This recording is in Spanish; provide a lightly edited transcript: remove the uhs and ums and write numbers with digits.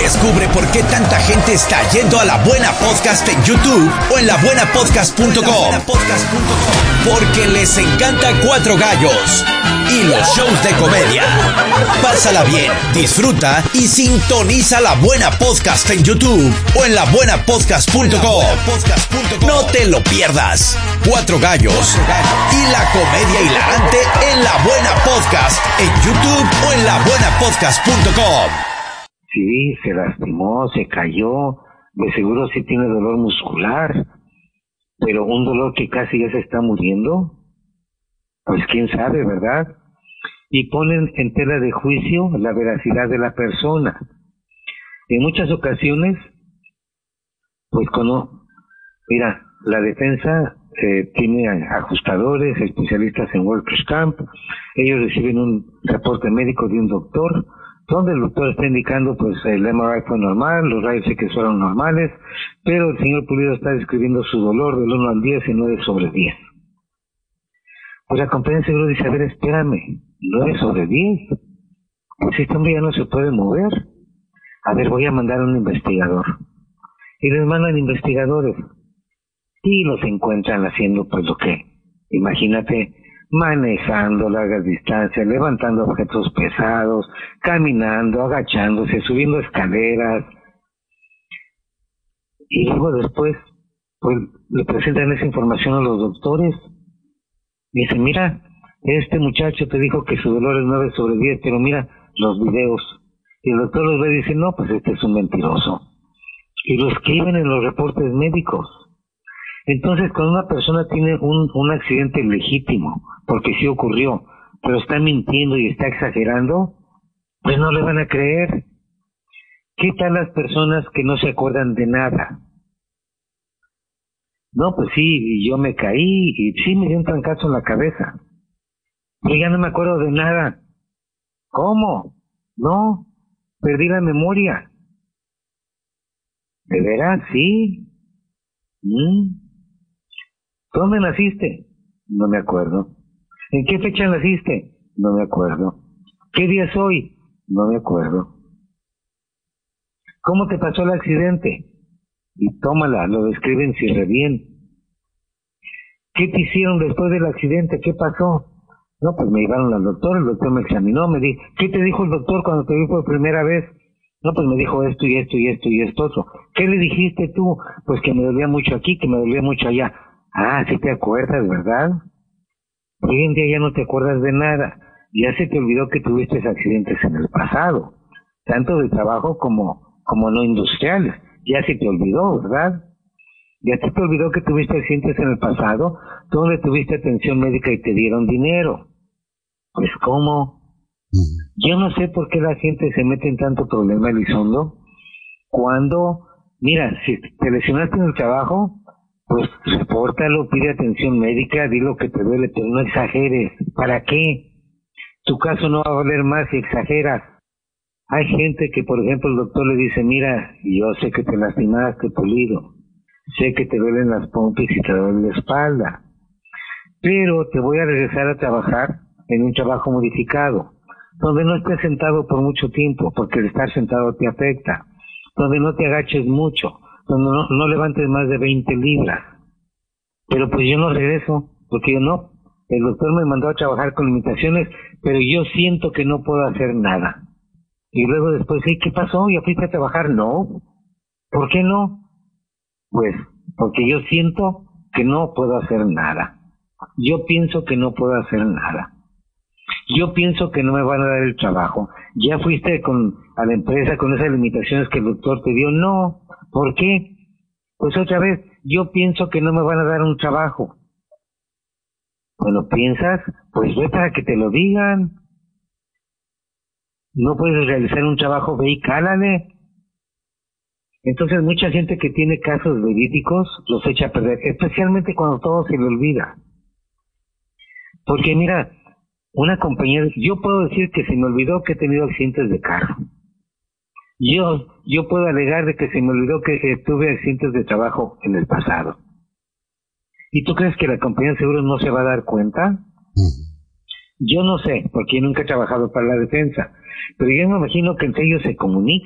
Descubre por qué tanta gente está yendo a La Buena Podcast en YouTube o en labuenapodcast.com. Porque les encanta Cuatro Gallos y los shows de comedia. Pásala bien, disfruta y sintoniza La Buena Podcast en YouTube o en labuenapodcast.com. No te lo pierdas. Cuatro Gallos y la comedia hilarante en La Buena Podcast en YouTube o en labuenapodcast.com. Sí, se lastimó, se cayó, de seguro sí tiene dolor muscular, pero un dolor que casi ya se está muriendo, pues quién sabe, ¿verdad? Y ponen en tela de juicio la veracidad de la persona. En muchas ocasiones, pues mira, la defensa tiene ajustadores, especialistas en Workers' Camp, ellos reciben un reporte médico de un doctor, donde el doctor está indicando pues el MRI fue normal, los rayos X fueron normales, pero el señor Pulido está describiendo su dolor del 1 al 10 y 9 sobre 10. Pues la compañía de seguro dice, a ver, espérame, 9 sobre 10, pues este hombre ya no se puede mover. A ver, voy a mandar a un investigador. Y les mandan investigadores. Y los encuentran haciendo pues lo que, imagínate, manejando largas distancias, levantando objetos pesados, caminando, agachándose, subiendo escaleras. Y luego después, pues le presentan esa información a los doctores. Dice, mira, este muchacho te dijo que su dolor es 9 sobre 10, pero mira los videos. Y el doctor los ve y dice, no, pues este es un mentiroso. Y lo escriben en los reportes médicos. Entonces, cuando una persona tiene un accidente legítimo, porque sí ocurrió, pero está mintiendo y está exagerando, pues no le van a creer. ¿Qué tal las personas que no se acuerdan de nada? No, pues sí, yo me caí y sí me dio un trancazo en la cabeza. Pero ya no me acuerdo de nada. ¿Cómo? No, perdí la memoria. ¿De veras? Sí. ¿Dónde naciste? No me acuerdo. ¿En qué fecha naciste? No me acuerdo. ¿Qué día es hoy? No me acuerdo. ¿Cómo te pasó el accidente? Y tómala, lo describen si re bien. ¿Qué te hicieron después del accidente? ¿Qué pasó? No, pues me llevaron al doctor, el doctor me examinó, me dijo, ¿qué te dijo el doctor cuando te vi por primera vez? No, pues me dijo esto y esto y esto y esto otro. ¿Qué le dijiste tú? Pues que me dolía mucho aquí, que me dolía mucho allá. Ah, sí te acuerdas, ¿verdad? Hoy en día ya no te acuerdas de nada. Ya se te olvidó que tuviste accidentes en el pasado, tanto de trabajo como no industriales. Ya se te olvidó, ¿verdad? Ya se te olvidó que tuviste accidentes en el pasado, donde tuviste atención médica y te dieron dinero. Pues, ¿cómo? Yo no sé por qué la gente se mete en tanto problema, Elizondo, cuando, mira, si te lesionaste en el trabajo, pues repórtalo, pide atención médica, di lo que te duele, pero no exageres. ¿Para qué? Tu caso no va a valer más si exageras. Hay gente que, por ejemplo, el doctor le dice, mira, yo sé que te lastimaste, Pulido, sé que te duelen las pompis y te duele la espalda, pero te voy a regresar a trabajar en un trabajo modificado, donde no estés sentado por mucho tiempo, porque el estar sentado te afecta, donde no te agaches mucho, donde no levantes más de 20 libras. Pero pues yo no regreso, porque yo no. El doctor me mandó a trabajar con limitaciones, pero yo siento que no puedo hacer nada. Y luego después, ¿sí? ¿Qué pasó? ¿Ya fuiste a trabajar? No. ¿Por qué no? Pues porque yo siento que no puedo hacer nada. Yo pienso que no puedo hacer nada. Yo pienso que no me van a dar el trabajo. ¿Ya fuiste a la empresa con esas limitaciones que el doctor te dio? No. ¿Por qué? Pues otra vez, yo pienso que no me van a dar un trabajo. Bueno, ¿piensas? Pues ve para que te lo digan. No puedes realizar un trabajo, ve y cálale. Entonces mucha gente que tiene casos verídicos los echa a perder, especialmente cuando todo se le olvida. Porque mira, una compañía, yo puedo decir que se me olvidó que he tenido accidentes de carro. Yo puedo alegar de que se me olvidó que tuve accidentes de trabajo en el pasado. ¿Y tú crees que la compañía de seguros no se va a dar cuenta? Yo no sé, porque yo nunca he trabajado para la defensa, pero yo me imagino que entre ellos se comunican.